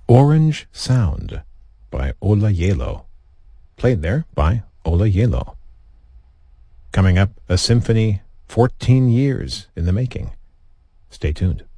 Orange Sound by Ola Yelo. Played there by Ola Yelo. Coming up, a symphony 14 years in the making. Stay tuned.